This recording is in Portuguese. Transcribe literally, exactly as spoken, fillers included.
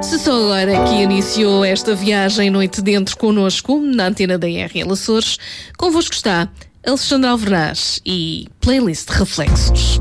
Se só agora que iniciou esta viagem Noite Dentro connosco, na antena da R L Açores, convosco está Alexandre Alvernaz e Playlist de Reflexos.